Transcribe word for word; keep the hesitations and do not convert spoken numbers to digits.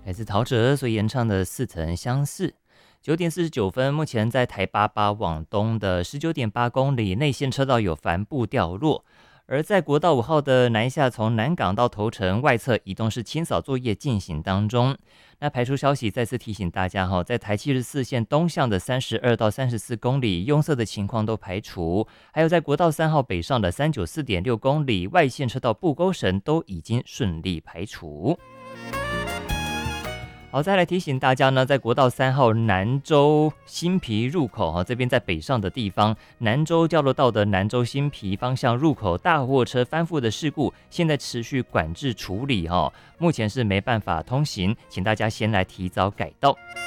来自陶喆所演唱的《似曾相识》。九点四十九分，目前在台八八往东的十九点八公里内线车道有帆布掉落，而在国道五号的南下从南港到头城外侧移动式清扫作业进行当中。那排除消息再次提醒大家哈，在台七十四线东向的三十二到三十四公里拥塞的情况都排除，还有在国道三号北上的三九四点六公里外线车道布沟绳都已经顺利排除。好，再来提醒大家呢，在国道三号南州新皮入口哈，这边在北上的地方，南州交流道的南州新皮方向入口大货车翻覆的事故，现在持续管制处理哈，目前是没办法通行，请大家先来提早改道。